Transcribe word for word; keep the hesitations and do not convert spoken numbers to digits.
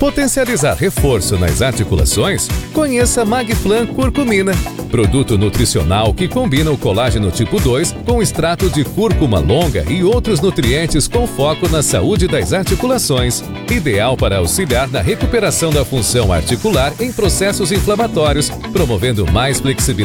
Potencializar reforço nas articulações? Conheça Magplan Curcumina, produto nutricional que combina o colágeno tipo dois com extrato de cúrcuma longa e outros nutrientes com foco na saúde das articulações. Ideal para auxiliar na recuperação da função articular em processos inflamatórios, promovendo mais flexibilidade